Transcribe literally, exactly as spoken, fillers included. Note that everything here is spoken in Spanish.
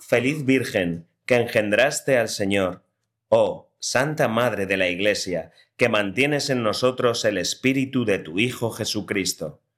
Feliz Virgen, que engendraste al Señor. Oh, Santa Madre de la Iglesia, que mantienes en nosotros el espíritu de tu Hijo Jesucristo.